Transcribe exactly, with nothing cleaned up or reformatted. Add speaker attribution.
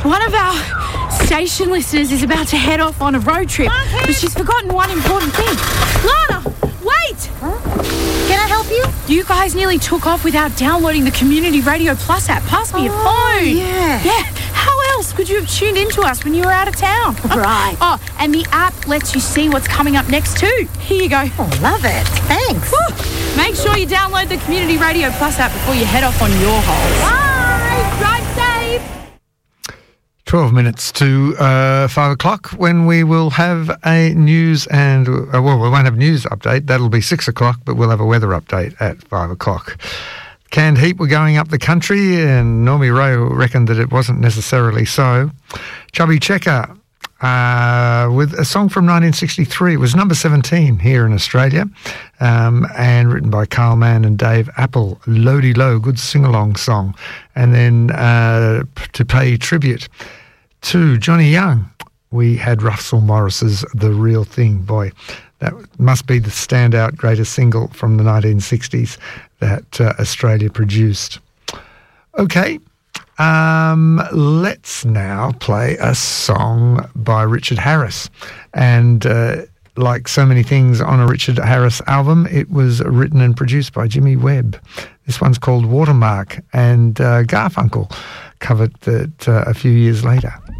Speaker 1: One of our station listeners is about to head off on a road trip, but she's forgotten one important thing. Lana, wait!
Speaker 2: Huh? Can I help you?
Speaker 1: You guys nearly took off without downloading the Community Radio Plus app. Pass me
Speaker 2: oh,
Speaker 1: your phone.
Speaker 2: Yeah.
Speaker 1: Yeah. How else could you have tuned into us when you were out of town?
Speaker 2: Right.
Speaker 1: Oh, and the app lets you see what's coming up next too. Here you go.
Speaker 2: Oh, love it. Thanks.
Speaker 1: Woo. Make sure you download the Community Radio Plus app before you head off on your holes.
Speaker 2: Bye.
Speaker 1: Drive safe.
Speaker 3: twelve minutes to uh, five o'clock when we will have a news and, uh, well, we won't have a news update. That'll be six o'clock, but we'll have a weather update at five o'clock. Canned heat were going up the country, and Normie Ray reckoned that it wasn't necessarily so. Chubby Checker uh, with a song from nineteen sixty-three. It was number seventeen here in Australia, um, and written by Carl Mann and Dave Apple. Lodi Low, good sing-along song. And then uh, to pay tribute to Johnny Young, we had Russell Morris's The Real Thing. Boy, that must be the standout greatest single from the nineteen sixties that uh, Australia produced. Okay, um, let's now play a song by Richard Harris. And uh, like so many things on a Richard Harris album, it was written and produced by Jimmy Webb. This one's called Watermark, and uh, Garfunkel covered it uh, a few years later.